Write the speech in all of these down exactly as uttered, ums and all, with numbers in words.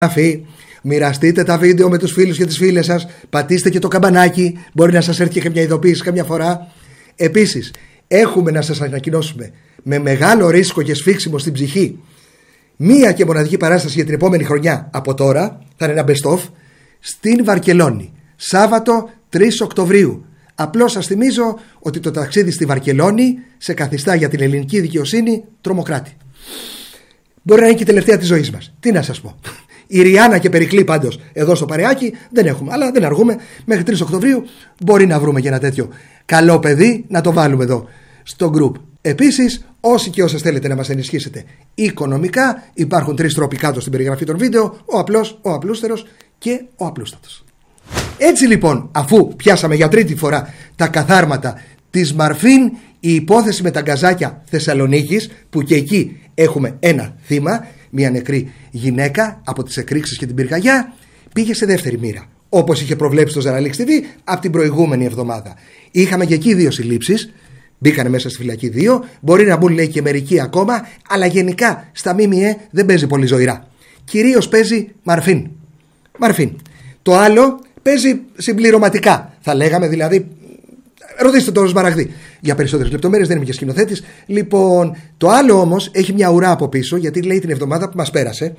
Αφή, μοιραστείτε τα βίντεο με τους φίλους και τις φίλες σας. Πατήστε και το καμπανάκι. Μπορεί να σας έρθει και μια ειδοποίηση καμιά φορά. Επίσης, έχουμε να σας ανακοινώσουμε με μεγάλο ρίσκο και σφίξιμο στην ψυχή μία και μοναδική παράσταση για την επόμενη χρονιά από τώρα. Θα είναι ένα best of στην Βαρκελόνη. Σάββατο τρεις Οκτωβρίου. Απλώς σας θυμίζω ότι το ταξίδι στη Βαρκελόνη σε καθιστά για την ελληνική δικαιοσύνη τρομοκράτη. Μπορεί να είναι και η τελευταία της ζωής μας. Τι να σας πω. Η Ριάννα και Περικλή πάντως εδώ στο παρεάκι δεν έχουμε. Αλλά δεν αργούμε. Μέχρι τρεις Οκτωβρίου μπορεί να βρούμε και ένα τέτοιο καλό παιδί να το βάλουμε εδώ στο group. Επίσης, όσοι και όσες θέλετε να μας ενισχύσετε οικονομικά, υπάρχουν τρεις τρόποι κάτω στην περιγραφή των βίντεο: ο απλός, ο απλούστερος και ο απλούστατος. Έτσι λοιπόν, αφού πιάσαμε για τρίτη φορά τα καθάρματα της Μαρφίν, η υπόθεση με τα γκαζάκια Θεσσαλονίκης, που και εκεί έχουμε ένα θύμα, μια νεκρή γυναίκα από τις εκρήξεις και την πυρκαγιά, πήγε σε δεύτερη μοίρα, όπως είχε προβλέψει το Ζαραλίξ τι βι από την προηγούμενη εβδομάδα. Είχαμε και εκεί δύο συλλήψεις, μπήκανε μέσα στη φυλακή δύο, μπορεί να μπουν λέει και μερικοί ακόμα, αλλά γενικά στα ΜΜΕ δεν παίζει πολύ ζωηρά. Κυρίως παίζει Μαρφίν. Μαρφίν. Το άλλο παίζει συμπληρωματικά, θα λέγαμε, δηλαδή. Ρωτήστε τον Σμαραγδί για περισσότερες λεπτομέρειες, δεν είμαι και σκηνοθέτης. Λοιπόν, το άλλο όμως έχει μια ουρά από πίσω, γιατί λέει την εβδομάδα που μας πέρασε.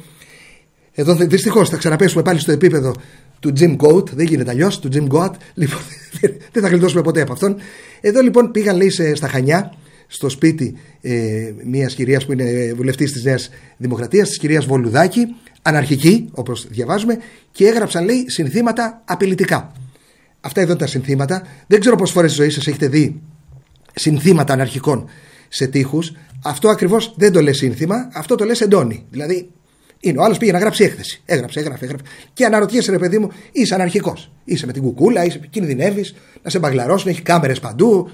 Εδώ δυστυχώς θα ξαναπέσουμε πάλι στο επίπεδο του Jim Goat, δεν γίνεται αλλιώς, του Jim Goat. Λοιπόν, δεν θα γλιτώσουμε ποτέ από αυτόν. Εδώ λοιπόν πήγαν, λέει, στα Χανιά, στο σπίτι ε, μιας κυρίας που είναι βουλευτής της Νέας Δημοκρατίας, της κυρίας Βολουδάκη, αναρχική, όπως διαβάζουμε, και έγραψαν, λέει, συνθήματα απειλητικά. Αυτά εδώ τα συνθήματα. Δεν ξέρω πόσες φορές στη ζωή σας έχετε δει συνθήματα αναρχικών σε τοίχους. Αυτό ακριβώς δεν το λες σύνθημα, αυτό το λες εντόνι. Δηλαδή, είναι ο άλλος πήγε να γράψει έκθεση. Έγραψε, έγραφε, έγραφε. Και αναρωτιέσαι, ρε παιδί μου, είσαι αναρχικός. Είσαι με την κουκούλα, είσαι, κινδυνεύεις να σε μπαγλαρώσουν, έχει κάμερες παντού.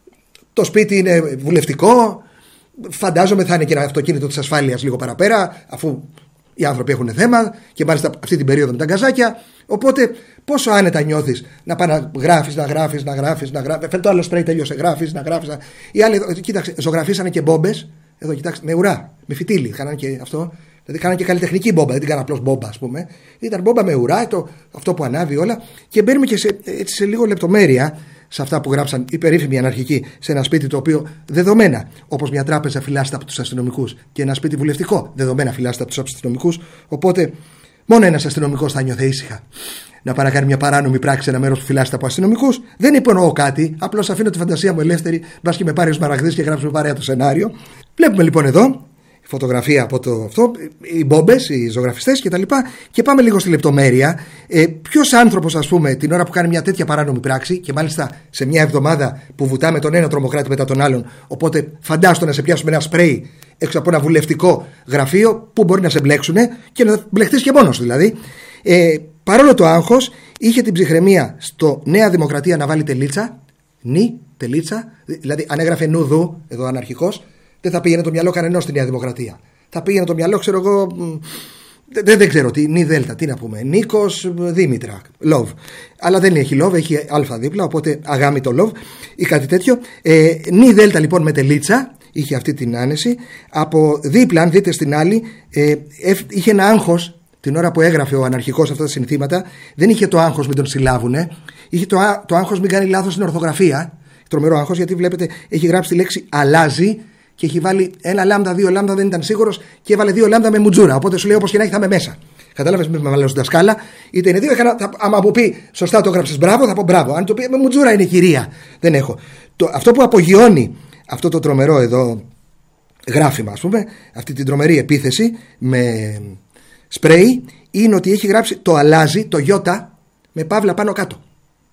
Το σπίτι είναι βουλευτικό. Φαντάζομαι θα είναι και ένα αυτοκίνητο της ασφάλειας λίγο παραπέρα, αφού οι άνθρωποι έχουν θέμα και μάλιστα αυτή την περίοδο με τα γκαζάκια. Οπότε, πόσο άνετα νιώθεις να πάει να γράφεις, να γράφεις, να γράφεις, να γράφεις. Φέρε το άλλο σπρέι, τελείωσε, γράφεις, να γράφεις. Να... Οι άλλοι, κοίταξε, ζωγραφίσανε και μπόμπες. Εδώ, κοιτάξτε, με ουρά, με φυτίλι. Κάνανε και αυτό. Δηλαδή, κάνανε και καλλιτεχνική μπόμπα. Δεν την κάνανε απλώς μπόμπα, ας πούμε. Ήταν μπόμπα με ουρά, το, αυτό που ανάβει όλα. Και μπαίνουμε και σε, έτσι, σε λίγο λεπτομέρεια σε αυτά που γράψαν οι περίφημοι αναρχικοί σε ένα σπίτι το οποίο δεδομένα, όπως μια τράπεζα, φυλάσσεται από τους αστυνομικούς και ένα σπίτι βουλευτικό δεδομένα φυλάσσεται από τους αστυνομικούς. Οπότε, μόνο ένας αστυνομικός θα νιώθε ήσυχα να παρακάνει μια παράνομη πράξη σε ένα μέρος που φυλάσσεται από αστυνομικούς. Δεν υπονοώ κάτι, απλώς αφήνω τη φαντασία μου ελεύθερη. Μπας και με πάρει ο Σμαραγδής και γράψουμε παρέα το σενάριο. Βλέπουμε λοιπόν εδώ φωτογραφία από το αυτό, οι μπόμπες, οι ζωγραφιστές κτλ. Και πάμε λίγο στη λεπτομέρεια. Ε, ποιος άνθρωπος, ας πούμε, την ώρα που κάνει μια τέτοια παράνομη πράξη, και μάλιστα σε μια εβδομάδα που βουτάμε τον ένα τρομοκράτη μετά τον άλλον, οπότε φαντάστο να σε πιάσουμε ένα σπρέι έξω από ένα βουλευτικό γραφείο, που μπορεί να σε μπλέξουν και να μπλεχτείς και μόνος δηλαδή. Ε, παρόλο το άγχος, είχε την ψυχραιμία στο Νέα Δημοκρατία να βάλει τελίτσα. Νι, τελίτσα. Δηλαδή, αν έγραφε νουδού, εδώ αναρχικός, δεν θα πήγαινε το μυαλό κανενός στη Νέα Δημοκρατία. Θα πήγαινε το μυαλό, ξέρω εγώ. Δεν, δεν ξέρω τι, νι δέλτα, τι να πούμε. Νίκος Δήμητρα, love. Αλλά δεν έχει love, έχει αλφα δίπλα, οπότε αγάμει το love ή κάτι τέτοιο. Ε, νι δέλτα λοιπόν με τελίτσα, είχε αυτή την άνεση. Από δίπλα, αν δείτε στην άλλη, ε, είχε ένα άγχος την ώρα που έγραφε ο αναρχικός αυτά τα συνθήματα. Δεν είχε το άγχος μην τον συλλάβουνε. Είχε το, το άγχος μην κάνει λάθος στην ορθογραφία. Τρομερό άγχος, γιατί βλέπετε έχει γράψει τη λέξη αλλάζει και έχει βάλει ένα λάμδα, δύο λάμδα, δεν ήταν σίγουρος, και έβαλε δύο λάμδα με μουτζούρα. Οπότε σου λέει όπως και να έχει θα είμαι μέσα. Κατάλαβες, μην με βάλω δασκάλα. Είτε είναι δύο, θα, άμα μου πει σωστά το έγραψες μπράβο, θα πω μπράβο. Αν το πει με μουτζούρα είναι κυρία. Δεν έχω. Το, αυτό που απογειώνει αυτό το τρομερό εδώ γράφημα, ας πούμε, αυτή την τρομερή επίθεση με σπρέι, είναι ότι έχει γράψει το αλλάζει, το γιώτα, με παύλα πάνω κάτω.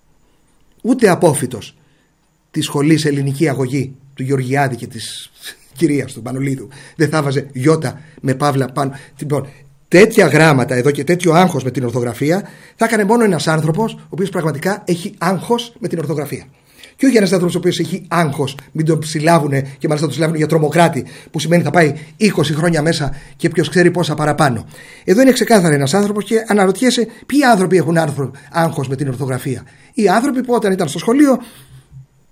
Ούτε απόφυτος της σχολής ελληνική αγωγή του Γεωργιάδη και της κυρίας του Πανολίδου δεν θα βάζε γιώτα με παύλα πάνω. Λοιπόν, τέτοια γράμματα εδώ και τέτοιο άγχος με την ορθογραφία θα έκανε μόνο ένας άνθρωπος ο οποίος πραγματικά έχει άγχος με την ορθογραφία. Και όχι ένας άνθρωπος ο οποίος έχει άγχος, μην τον συλλάβουνε και μάλιστα τον συλλάβουν για τρομοκράτη, που σημαίνει θα πάει είκοσι χρόνια μέσα και ποιος ξέρει πόσα παραπάνω. Εδώ είναι ξεκάθαρα ένας άνθρωπος και αναρωτιέσαι ποιοι άνθρωποι έχουν άγχος με την ορθογραφία. Οι άνθρωποι που όταν ήταν στο σχολείο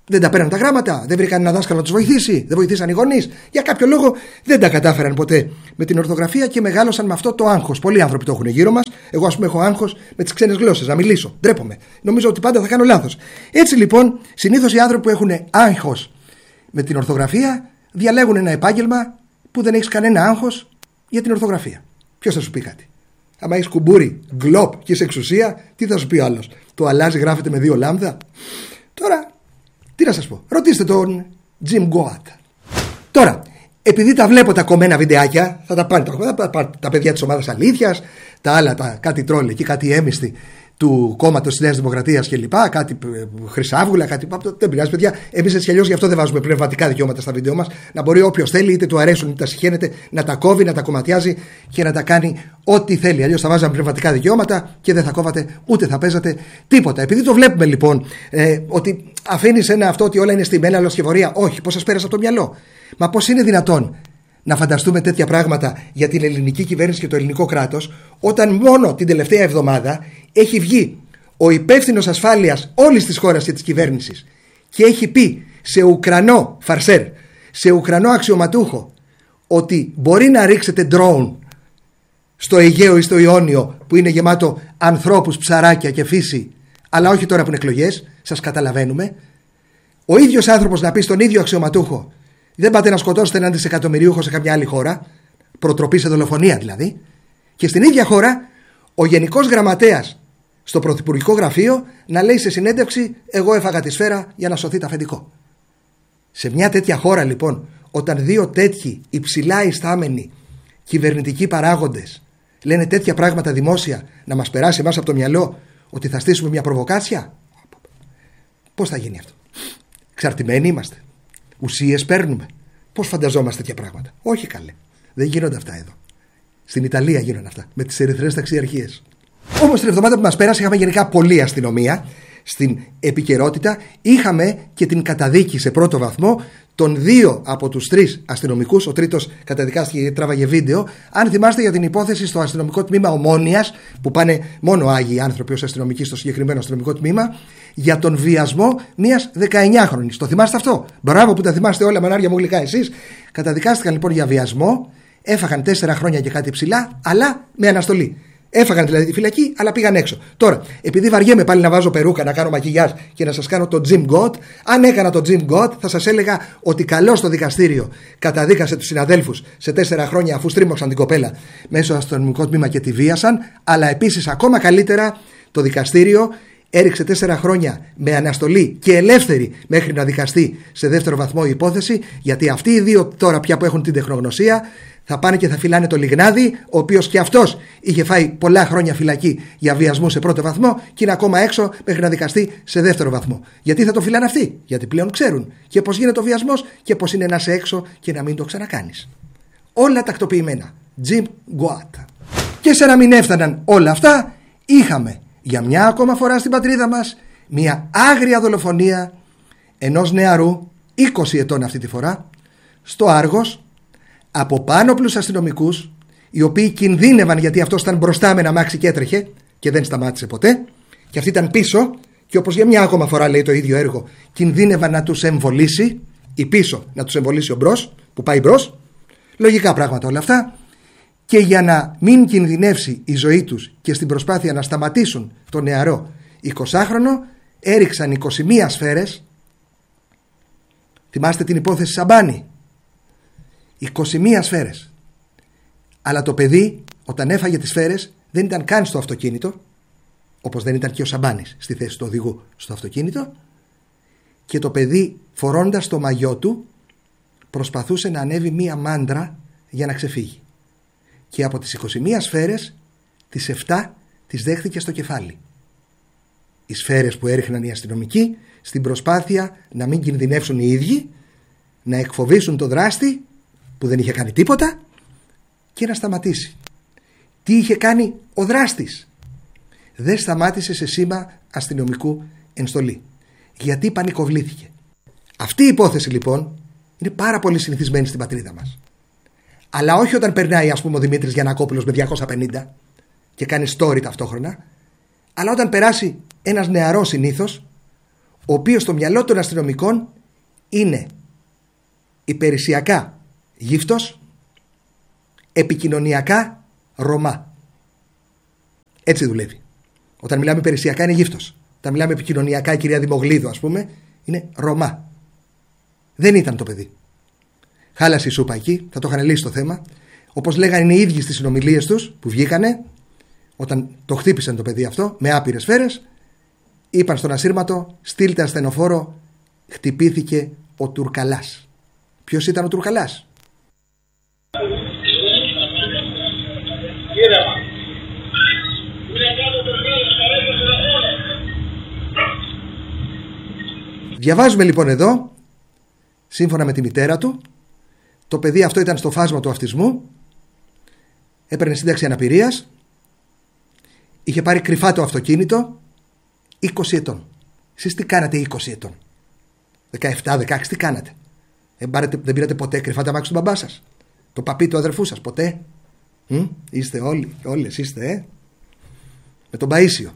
Δεν τα πέραν τα γράμματα, δεν βρήκαν ένα δάσκαλο να τους βοηθήσει, δεν βοηθήσαν οι γονείς. Για κάποιο λόγο δεν τα κατάφεραν ποτέ με την ορθογραφία και μεγάλωσαν με αυτό το άγχος. Πολλοί άνθρωποι το έχουν γύρω μας. Εγώ, ας πούμε, έχω άγχος με τις ξένες γλώσσες, να μιλήσω. Ντρέπομαι. Νομίζω ότι πάντα θα κάνω λάθος. Έτσι λοιπόν, συνήθως οι άνθρωποι που έχουν άγχος με την ορθογραφία διαλέγουν ένα επάγγελμα που δεν έχει κανένα άγχος για την ορθογραφία. Ποιος θα σου πει κάτι? Άμα έχει κουμπούρι, γκλοπ και είσαι εξουσία, τι θα σου πει ο άλλος? Το αλλάζει, γράφεται με δύο λάμδα. Τώρα, τι να σας πω, ρωτήστε τον Jim Goat. Τώρα, επειδή τα βλέπω τα κομμένα βιντεάκια, θα τα πάνε τα, τα, τα παιδιά της ομάδας Αλήθειας, τα άλλα, τα, κάτι τρόλ εκεί, κάτι έμιστοι του κόμματος της Νέας Δημοκρατίας κλπ. Κάτι Χρυσάβουλα, κάτι. Δεν πειράζει, παιδιά. Εμείς έτσι κι αλλιώς γι' αυτό δεν βάζουμε πνευματικά δικαιώματα στα βίντεο μας. Να μπορεί όποιος θέλει, είτε του αρέσουν είτε τα συχαίνεται, να τα κόβει, να τα κομματιάζει και να τα κάνει ό,τι θέλει. Αλλιώς θα βάζαμε πνευματικά δικαιώματα και δεν θα κόβατε ούτε θα παίζατε τίποτα. Επειδή το βλέπουμε λοιπόν, ε, ότι αφήνεις ένα αυτό ότι όλα είναι στημένα, λοσχευωρία. Όχι, πώς σας πέρασε από το μυαλό? Μα πώς είναι δυνατόν να φανταστούμε τέτοια πράγματα για την ελληνική κυβέρνηση και το ελληνικό κράτος, όταν μόνο την τελευταία εβδομάδα έχει βγει ο υπεύθυνος ασφάλειας όλης της χώρας και της κυβέρνησης και έχει πει σε Ουκρανό φαρσέρ, σε Ουκρανό αξιωματούχο, ότι μπορεί να ρίξετε drone στο Αιγαίο ή στο Ιόνιο που είναι γεμάτο ανθρώπους, ψαράκια και φύση, αλλά όχι τώρα που είναι εκλογές, σας καταλαβαίνουμε. Ο ίδιος άνθρωπος να πει στον ίδιο αξιωματούχο: δεν πάτε να σκοτώσετε έναν δισεκατομμυρίουχο σε καμιά άλλη χώρα, προτροπή σε δολοφονία δηλαδή, και στην ίδια χώρα ο Γενικός Γραμματέας στο Πρωθυπουργικό Γραφείο να λέει σε συνέντευξη: εγώ έφαγα τη σφαίρα για να σωθεί το αφεντικό. Σε μια τέτοια χώρα λοιπόν, όταν δύο τέτοιοι υψηλά ιστάμενοι κυβερνητικοί παράγοντες λένε τέτοια πράγματα δημόσια, να μας περάσει εμάς από το μυαλό ότι θα στήσουμε μια προβοκάτσια, πώς θα γίνει αυτό? Εξαρτημένοι είμαστε. Ουσίες παίρνουμε. Πώς φανταζόμαστε τέτοια πράγματα? Όχι καλέ. Δεν γίνονται αυτά εδώ. Στην Ιταλία γίνονται αυτά. Με τις ερυθρές ταξιαρχίες. Όμως την εβδομάδα που μας πέρασε είχαμε γενικά πολλή αστυνομία στην επικαιρότητα. Είχαμε και την καταδίκη σε πρώτο βαθμό των δύο από τους τρεις αστυνομικούς. Ο τρίτος καταδικάστηκε γιατί τράβαγε βίντεο. Αν θυμάστε για την υπόθεση στο αστυνομικό τμήμα Ομόνοιας, που πάνε μόνο άγιοι άνθρωποι ως αστυνομικοί στο συγκεκριμένο αστυνομικό τμήμα, για τον βιασμό μιας δεκαεννιάχρονης. Το θυμάστε αυτό? Μπράβο που τα θυμάστε όλα, μανάρια μου γλυκά εσείς. Καταδικάστηκαν λοιπόν για βιασμό, έφαγαν τέσσερα χρόνια και κάτι ψηλά, αλλά με αναστολή. Έφαγαν δηλαδή τη φυλακή, αλλά πήγαν έξω. Τώρα, επειδή βαριέμαι πάλι να βάζω περούκα, να κάνω μακιγιάζ και να σας κάνω το Jim Goat, αν έκανα το Jim Goat, θα σας έλεγα ότι καλώς το δικαστήριο καταδίκασε τους συναδέλφους σε τέσσερα χρόνια αφού στρίμωξαν την κοπέλα μέσω αστυνομικό τμήμα και τη βίασαν. Αλλά επίσης, ακόμα καλύτερα, το δικαστήριο έριξε τέσσερα χρόνια με αναστολή και ελεύθερη μέχρι να δικαστεί σε δεύτερο βαθμό η υπόθεση, γιατί αυτοί οι δύο τώρα πια που έχουν την τεχνογνωσία θα πάνε και θα φυλάνε το Λιγνάδη, ο οποίος και αυτός είχε φάει πολλά χρόνια φυλακή για βιασμό σε πρώτο βαθμό και είναι ακόμα έξω μέχρι να δικαστεί σε δεύτερο βαθμό. Γιατί θα το φυλάνε αυτοί? Γιατί πλέον ξέρουν και πώς γίνεται ο βιασμός και πώς είναι να είσαι έξω και να μην το ξανακάνεις. Όλα τακτοποιημένα. Jim Goat. Και σε να μην έφταναν όλα αυτά, είχαμε για μια ακόμα φορά στην πατρίδα μας μια άγρια δολοφονία ενός νεαρού, είκοσι ετών αυτή τη φορά, στο Άργος, από πάνωπλους αστυνομικούς, οι οποίοι κινδύνευαν γιατί αυτός ήταν μπροστά με ένα αμάξι και έτρεχε και δεν σταμάτησε ποτέ, και αυτή ήταν πίσω, και όπως για μια ακόμα φορά λέει το ίδιο έργο, κινδύνευαν να τους εμβολήσει, ή πίσω να τους εμβολήσει ο μπρος, που πάει μπρος. Λογικά πράγματα όλα αυτά. Και για να μην κινδυνεύσει η ζωή τους και στην προσπάθεια να σταματήσουν το νεαρό εικοσάχρονο, έριξαν είκοσι μία σφαίρες. Θυμάστε την υπόθεση Σαμπάνη? είκοσι μία σφαίρες. Αλλά το παιδί όταν έφαγε τις σφαίρες δεν ήταν καν στο αυτοκίνητο, όπως δεν ήταν και ο Σαμπάνης στη θέση του οδηγού στο αυτοκίνητο, και το παιδί, φορώντας το μαγιό του, προσπαθούσε να ανέβει μία μάντρα για να ξεφύγει. Και από τις είκοσι μία σφαίρες, τις επτά τις δέχθηκε στο κεφάλι. Οι σφαίρες που έριχναν οι αστυνομικοί στην προσπάθεια να μην κινδυνεύσουν οι ίδιοι, να εκφοβήσουν το δράστη που δεν είχε κάνει τίποτα και να σταματήσει. Τι είχε κάνει ο δράστης? Δεν σταμάτησε σε σήμα αστυνομικού ενστολή, γιατί πανικοβλήθηκε. Αυτή η υπόθεση λοιπόν είναι πάρα πολύ συνηθισμένη στην πατρίδα μας. Αλλά όχι όταν περνάει, ας πούμε, ο Δημήτρης Γιαννακόπουλος με διακόσια πενήντα και κάνει story ταυτόχρονα, αλλά όταν περάσει ένας νεαρός συνήθως, ο οποίος στο μυαλό των αστυνομικών είναι υπηρεσιακά γύφτος, επικοινωνιακά Ρωμά. Έτσι δουλεύει. Όταν μιλάμε υπηρεσιακά είναι γύφτος. Όταν μιλάμε επικοινωνιακά, η κυρία Δημογλίδου, ας πούμε, είναι Ρωμά. Δεν ήταν το παιδί. Χάλασε η σούπα εκεί, θα το είχαν λύσει το θέμα. Όπως λέγανε είναι οι ίδιοι στις συνομιλίες τους που βγήκανε, όταν το χτύπησαν το παιδί αυτό, με άπειρες σφαίρες, είπαν στον ασύρματο, στείλτε ασθενοφόρο, χτυπήθηκε ο Τουρκαλάς. Ποιος ήταν ο Τουρκαλάς? Διαβάζουμε λοιπόν εδώ, σύμφωνα με τη μητέρα του, το παιδί αυτό ήταν στο φάσμα του αυτισμού, έπαιρνε σύνταξη αναπηρίας, είχε πάρει κρυφά το αυτοκίνητο, είκοσι ετών. Εσείς τι κάνατε είκοσι ετών? δεκαεπτά δεκαέξι τι κάνατε? Δεν, πάρετε, δεν πήρατε ποτέ κρυφά τα μάξι του μπαμπά σας, το παπί του αδερφού σας, ποτέ? Μ? Είστε όλοι, όλες είστε, ε? Με τον Παΐσιο.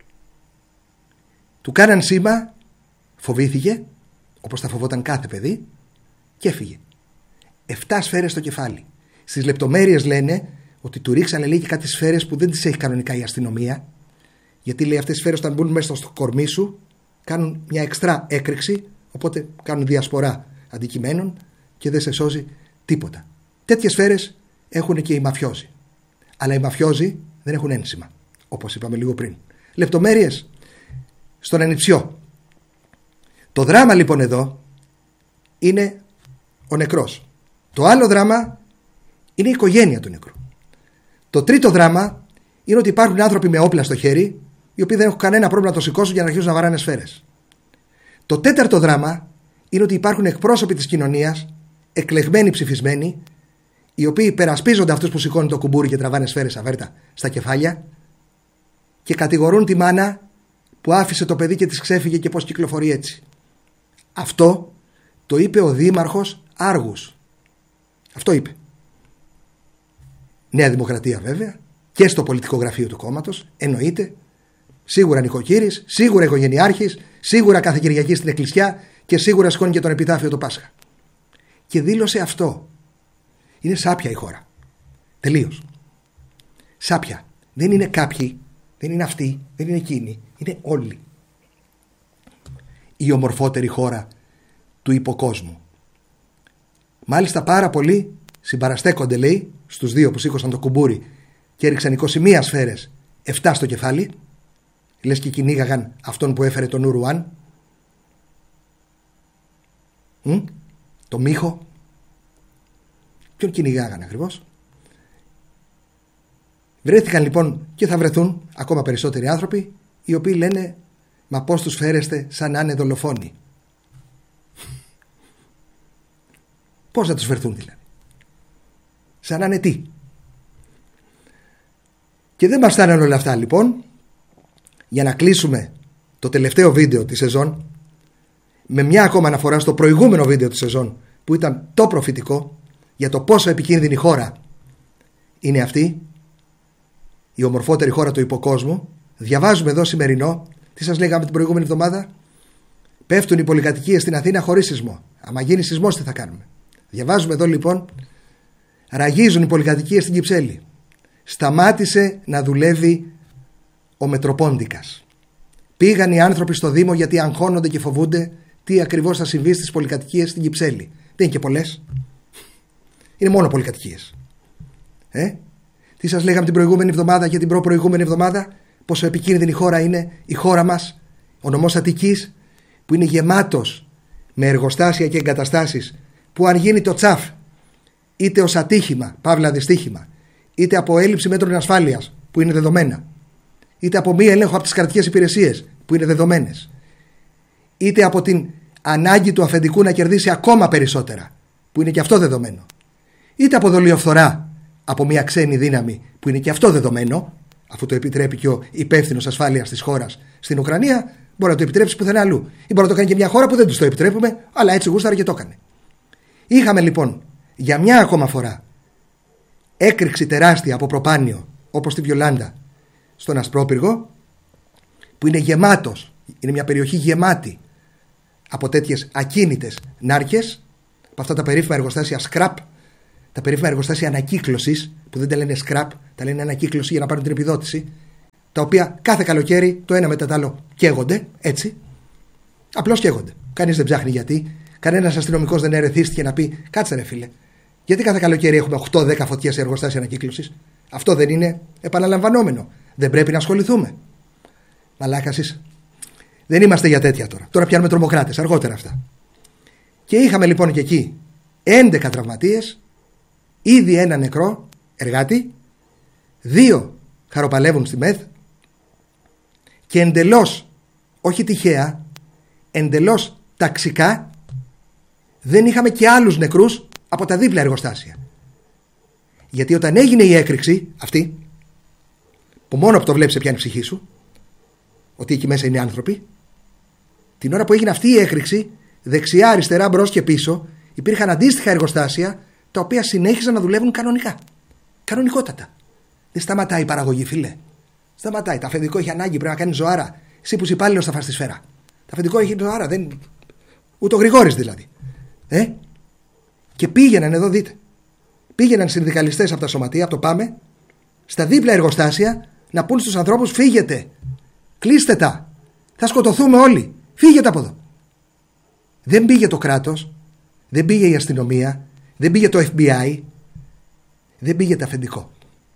Του κάναν σήμα, φοβήθηκε, όπως θα φοβόταν κάθε παιδί, και έφυγε. Εφτά σφαίρες στο κεφάλι. Στις λεπτομέρειες λένε ότι του ρίξανε λέει και κάτι σφαίρες που δεν τις έχει κανονικά η αστυνομία, γιατί λέει αυτές τις σφαίρες όταν μπουν μέσα στο κορμί σου κάνουν μια εξτρά έκρηξη, οπότε κάνουν διασπορά αντικειμένων και δεν σε σώζει τίποτα. Τέτοιες σφαίρες έχουν και οι μαφιόζοι. Αλλά οι μαφιόζοι δεν έχουν ένσημα, όπως είπαμε λίγο πριν. Λεπτομέρειες στον ανιψιό. Το δράμα λοιπόν εδώ είναι ο νεκρός. Το άλλο δράμα είναι η οικογένεια του νεκρού. Το τρίτο δράμα είναι ότι υπάρχουν άνθρωποι με όπλα στο χέρι, οι οποίοι δεν έχουν κανένα πρόβλημα να το σηκώσουν για να αρχίσουν να βαράνε σφαίρες. Το τέταρτο δράμα είναι ότι υπάρχουν εκπρόσωποι της κοινωνίας, εκλεγμένοι ψηφισμένοι, οι οποίοι υπερασπίζονται αυτούς που σηκώνουν το κουμπούρι και τραβάνε σφαίρες αβέρτα στα κεφάλια και κατηγορούν τη μάνα που άφησε το παιδί και της ξέφυγε και πώς κυκλοφορεί έτσι. Αυτό το είπε ο δήμαρχος Άργους. Αυτό είπε. Νέα Δημοκρατία βέβαια, και στο πολιτικό γραφείο του κόμματος, εννοείται, σίγουρα νοικοκύρης, σίγουρα οικογενειάρχης, σίγουρα κάθε Κυριακή στην εκκλησιά και σίγουρα σηκώνει και τον επιτάφιο το Πάσχα. Και δήλωσε αυτό. Είναι σάπια η χώρα. Τελείως. Σάπια. Δεν είναι κάποιοι, δεν είναι αυτοί, δεν είναι εκείνοι, είναι όλοι. Η ομορφότερη χώρα του υποκόσμου. Μάλιστα πάρα πολλοί συμπαραστέκονται, λέει, στους δύο που σήκωσαν το κουμπούρι και έριξαν είκοσι μία σφαίρες, επτά στο κεφάλι, λες και κυνήγαγαν αυτόν που έφερε τον Ουρουάν, Μ? το Μίχο. Ποιον κυνηγάγαν ακριβώς? Βρέθηκαν λοιπόν και θα βρεθούν ακόμα περισσότεροι άνθρωποι οι οποίοι λένε μα πώς τους φέρεστε σαν να είναι δολοφόνοι? Πώς θα τους φερθούν δηλαδή? Σαν να είναι τι? Και δεν μας φτάνουν όλα αυτά λοιπόν. Για να κλείσουμε το τελευταίο βίντεο της σεζόν με μια ακόμα αναφορά στο προηγούμενο βίντεο της σεζόν που ήταν το προφητικό για το πόσο επικίνδυνη χώρα είναι αυτή, η ομορφότερη χώρα του υποκόσμου. Διαβάζουμε εδώ σημερινό, τι σας λέγαμε την προηγούμενη εβδομάδα? Πέφτουν οι πολυκατοικίες στην Αθήνα χωρίς σεισμό. Άμα γίνει σεισμός τι θα κάνουμε? Διαβάζουμε εδώ λοιπόν, ραγίζουν οι πολυκατοικίες στην Κυψέλη. Σταμάτησε να δουλεύει ο Μετροπόντικας. Πήγαν οι άνθρωποι στο Δήμο γιατί αγχώνονται και φοβούνται τι ακριβώς θα συμβεί στις πολυκατοικίες στην Κυψέλη. Δεν είναι και πολλές. Είναι μόνο πολυκατοικίες. Ε? Τι σας λέγαμε την προηγούμενη εβδομάδα και την προ-προηγούμενη εβδομάδα? Πόσο επικίνδυνη χώρα είναι η χώρα μας, ο νομός Αττικής, που είναι γεμάτος με εργοστάσια και εγκαταστάσεις που αν γίνει το τσαφ, είτε ως ατύχημα, παύλα δυστύχημα, είτε από έλλειψη μέτρων ασφάλειας που είναι δεδομένα, είτε από μη έλεγχο από τις κρατικές υπηρεσίες που είναι δεδομένες, είτε από την ανάγκη του αφεντικού να κερδίσει ακόμα περισσότερα που είναι και αυτό δεδομένο, είτε από δολιοφθορά από μια ξένη δύναμη που είναι και αυτό δεδομένο, αφού το επιτρέπει και ο υπεύθυνος ασφάλειας της χώρας στην Ουκρανία, μπορεί να το επιτρέψει πουθενά αλλού. Ή μπορεί να το κάνει και μια χώρα που δεν τους το επιτρέπουμε, αλλά έτσι γούσταρε και το έκανε. Είχαμε λοιπόν για μια ακόμα φορά έκρηξη τεράστια από προπάνιο, όπως τη Βιολάντα στον Ασπρόπυργο, που είναι γεμάτος, είναι μια περιοχή γεμάτη από τέτοιες ακίνητες νάρκες, από αυτά τα περίφημα εργοστάσια scrap, τα περίφημα εργοστάσια ανακύκλωσης, που δεν τα λένε scrap, τα λένε ανακύκλωση για να πάρουν την επιδότηση, τα οποία κάθε καλοκαίρι το ένα μετά το άλλο καίγονται, έτσι. Απλώς καίγονται. Κανείς δεν ψάχνει γιατί. Κανένας αστυνομικός δεν ερεθίστηκε να πει: κάτσε ρε φίλε, γιατί κάθε καλοκαίρι έχουμε οκτώ δέκα φωτιές σε εργοστάσια ανακύκλωσης? Αυτό δεν είναι επαναλαμβανόμενο? Δεν πρέπει να ασχοληθούμε? Μαλάκας είσαι. Δεν είμαστε για τέτοια τώρα. Τώρα πιάνουμε τρομοκράτες, αργότερα αυτά. Και είχαμε λοιπόν και εκεί έντεκα τραυματίες, ήδη ένα νεκρό εργάτη, δύο χαροπαλεύουν στη ΜΕΘ και εντελώς, όχι τυχαία, εντελώς ταξικά δεν είχαμε και άλλους νεκρούς από τα δίπλα εργοστάσια. Γιατί όταν έγινε η έκρηξη αυτή, που μόνο που το βλέπεις πιάνει η ψυχή σου, ότι εκεί μέσα είναι άνθρωποι, την ώρα που έγινε αυτή η έκρηξη, δεξιά, αριστερά, μπρος και πίσω, υπήρχαν αντίστοιχα εργοστάσια τα οποία συνέχιζαν να δουλεύουν κανονικά. Κανονικότατα. Δεν σταματάει η παραγωγή, φίλε. Σταματάει. Τα αφεντικό έχει ανάγκη, πρέπει να κάνει ζωάρα. Εσύ που είσαι υπάλληλος θα φας τη σφαίρα. Τα αφεντικό έχει ζωάρα. Δεν... Ούτε ο Γρηγόρης δηλαδή. Ε? Και πήγαιναν, εδώ δείτε. Πήγαιναν συνδικαλιστές από τα σωματεία, από το ΠΑΜΕ, στα δίπλα εργοστάσια να πούν στους ανθρώπους: φύγετε. Κλείστε τα. Θα σκοτωθούμε όλοι. Φύγετε από εδώ. Δεν πήγε το κράτος, δεν πήγε η αστυνομία, δεν πήγε το εφ μπι άι, δεν πήγε το αφεντικό.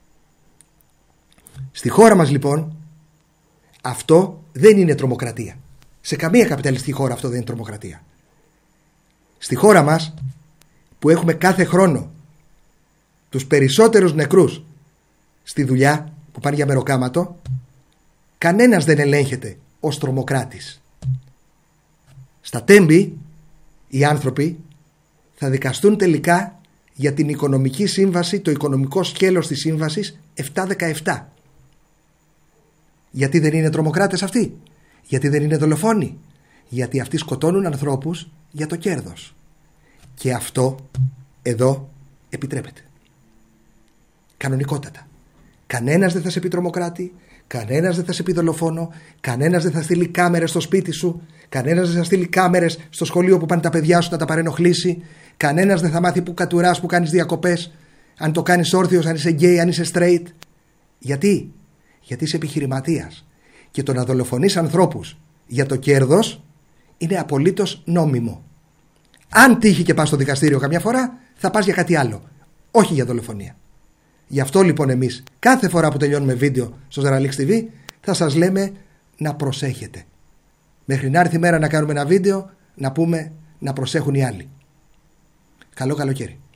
Στη χώρα μας λοιπόν αυτό δεν είναι τρομοκρατία. Σε καμία καπιταλιστική χώρα αυτό δεν είναι τρομοκρατία. Στη χώρα μας που έχουμε κάθε χρόνο τους περισσότερους νεκρούς στη δουλειά που πάνε για μεροκάματο, κανένας δεν ελέγχεται ως τρομοκράτης. Στα Τέμπη οι άνθρωποι θα δικαστούν τελικά για την οικονομική σύμβαση, το οικονομικό σκέλος της σύμβασης επτακόσια δεκαεπτά. Γιατί δεν είναι τρομοκράτες αυτοί? Γιατί δεν είναι δολοφόνοι? Γιατί αυτοί σκοτώνουν ανθρώπους για το κέρδος. Και αυτό εδώ επιτρέπεται. Κανονικότατα. Κανένας δεν θα σε πει τρομοκράτη, κανένας δεν θα σε πει δολοφόνο, κανένας δεν θα στείλει κάμερες στο σπίτι σου, κανένας δεν θα στείλει κάμερες στο σχολείο που πάνε τα παιδιά σου να τα παρενοχλήσει, κανένας δεν θα μάθει που κατουράς, που κάνεις διακοπές, αν το κάνεις όρθιος, αν είσαι γκέι, αν είσαι straight. Γιατί? Γιατί είσαι επιχειρηματίας. Και το να δολοφονείς ανθρώπους για το κέρδος είναι απολύτως νόμιμο. Αν τύχει και πας στο δικαστήριο καμιά φορά, θα πας για κάτι άλλο, όχι για δολοφονία. Γι' αυτό λοιπόν εμείς κάθε φορά που τελειώνουμε βίντεο στο Zeralix τι βι θα σας λέμε να προσέχετε. Μέχρι να έρθει η μέρα να κάνουμε ένα βίντεο να πούμε να προσέχουν οι άλλοι. Καλό καλοκαίρι.